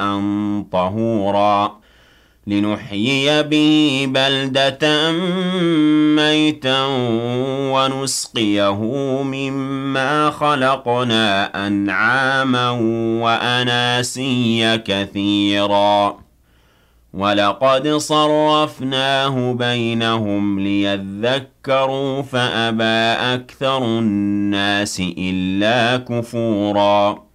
طهورا لنحيي به بلدة ميتا ونسقيه مما خلقنا أنعاما وأناسيا كثيرا ولقد صرفناه بينهم ليذكروا فأبى أكثر الناس إلا كفورا